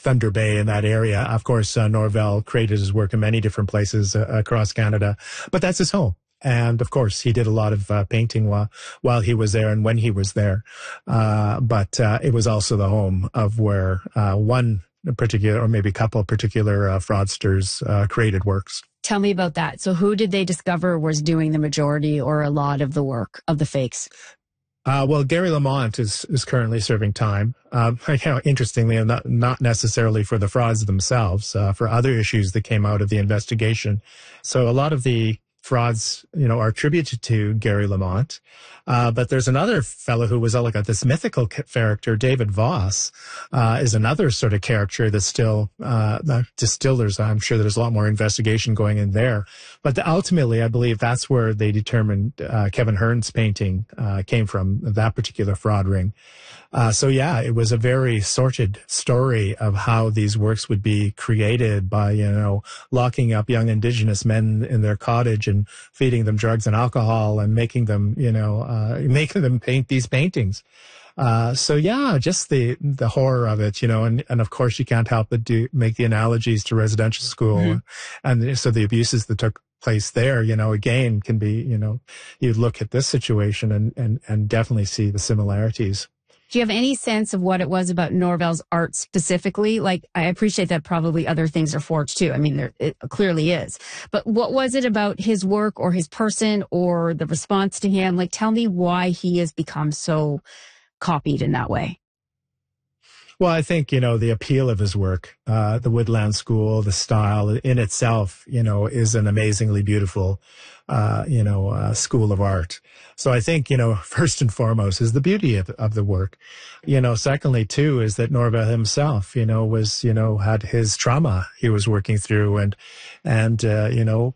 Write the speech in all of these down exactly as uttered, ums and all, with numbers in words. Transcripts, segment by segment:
Thunder Bay in that area. Of course, uh, Norvell created his work in many different places uh, across Canada, but that's his home. And of course, he did a lot of uh, painting while while he was there and when he was there. Uh, but uh, it was also the home of where uh, one particular, or maybe a couple of particular uh, fraudsters uh, created works. Tell me about that. So who did they discover was doing the majority or a lot of the work of the fakes? Uh, well, Gary Lamont is, is currently serving time. Uh, you know, interestingly, not, not necessarily for the frauds themselves, uh, for other issues that came out of the investigation. So a lot of the frauds, you know, are attributed to Gary Lamont. Uh, but there's another fellow who was uh, like a, this mythical character, David Voss, uh, is another sort of character that's still, uh, distillers. I'm sure there's a lot more investigation going in there. But the, ultimately, I believe that's where they determined, uh, Kevin Hearn's painting, uh, came from, that particular fraud ring. Uh, so yeah, it was a very sorted story of how these works would be created by, you know, locking up young Indigenous men in their cottage and feeding them drugs and alcohol and making them, you know, uh, making them paint these paintings. Uh, so yeah, just the, the horror of it, you know, and, and of course you can't help but do, make the analogies to residential school. Mm-hmm. And so the abuses that took place there, you know, again, can be, you know, you look at this situation and, and, and definitely see the similarities. Do you have any sense of what it was about Norvell's art specifically? Like, I appreciate that probably other things are forged too. I mean, there it clearly is. But what was it about his work or his person or the response to him? Like, tell me why he has become so copied in that way. Well, I think, you know, the appeal of his work, uh, the Woodland School, the style in itself, you know, is an amazingly beautiful, uh, you know, uh, school of art. So I think, you know, first and foremost is the beauty of, of the work. You know, secondly, too, is that Norvell himself, you know, was, you know, had his trauma he was working through and, and, uh, you know,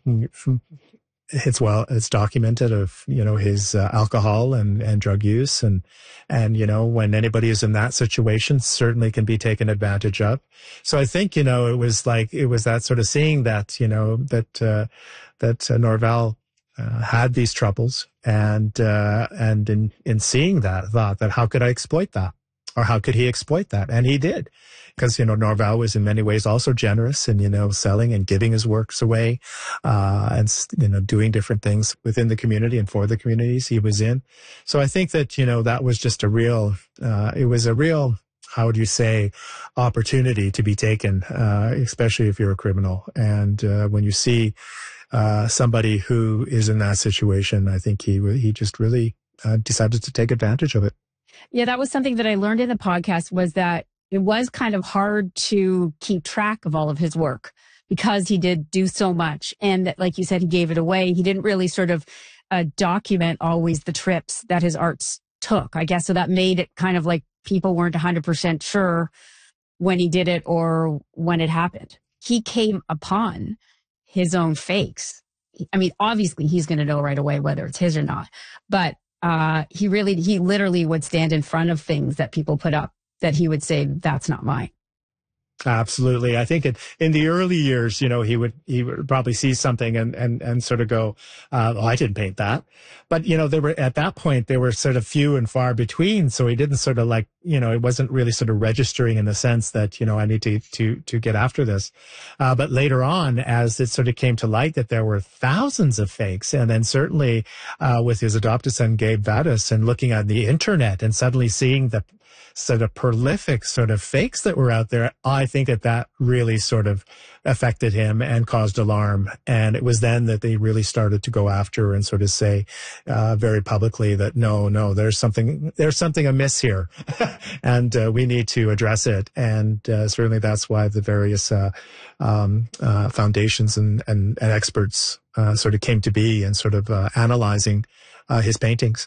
it's well, it's documented of, you know, his uh, alcohol and, and drug use. And, and, you know, when anybody is in that situation, certainly can be taken advantage of. So I think, you know, it was like, it was that sort of seeing that, you know, that, uh, that uh, Norvell uh, had these troubles and, uh, and in, in seeing that, thought that how could I exploit that? Or how could he exploit that? And he did. Because, you know, Norvell was in many ways also generous in, you know, selling and giving his works away, uh, and, you know, doing different things within the community and for the communities he was in. So I think that, you know, that was just a real, uh, it was a real, how would you say, opportunity to be taken, uh, especially if you're a criminal. And, uh, when you see, uh, somebody who is in that situation, I think he, he just really, uh, decided to take advantage of it. Yeah, that was something that I learned in the podcast was that it was kind of hard to keep track of all of his work because he did do so much. And that, like you said, he gave it away. He didn't really sort of uh, document always the trips that his arts took, I guess. So that made it kind of like people weren't one hundred percent sure when he did it or when it happened. He came upon his own fakes. I mean, obviously he's going to know right away whether it's his or not, but uh, he really, he literally would stand in front of things that people put up that he would say, that's not mine. Absolutely. I think it, in the early years, you know, he would, he would probably see something and, and, and sort of go, uh, oh, I didn't paint that. But, you know, they were at that point, they were sort of few and far between. So he didn't sort of like, you know, it wasn't really sort of registering in the sense that, you know, I need to, to, to get after this. Uh, but later on, as it sort of came to light that there were thousands of fakes, and then certainly, uh, with his adopted son, Gabe Vadas, and looking at the internet and suddenly seeing the sort of prolific sort of fakes that were out there, I think that that really sort of affected him and caused alarm. And it was then that they really started to go after and sort of say, uh, very publicly that no, no, there's something, there's something amiss here and, uh, we need to address it. And, uh, certainly that's why the various, uh, um, uh, foundations and, and, and experts, uh, sort of came to be and sort of, uh, analyzing, uh, his paintings.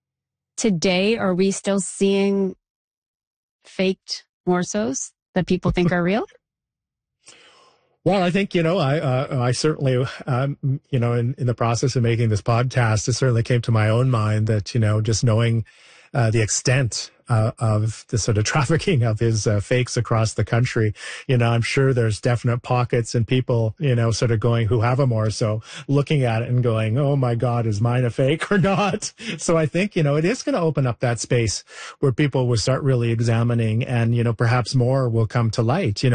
Today, are we still seeing faked morsos that people think are real? Well, I think, you know, I, uh, I certainly, um, you know, in, in the process of making this podcast, it certainly came to my own mind that, you know, just knowing, uh, the extent, uh, of the sort of trafficking of his, uh, fakes across the country, you know, I'm sure there's definite pockets and people, you know, sort of going who have a morso looking at it and going, oh my God, is mine a fake or not? So I think, you know, it is going to open up that space where people will start really examining and, you know, perhaps more will come to light, you know.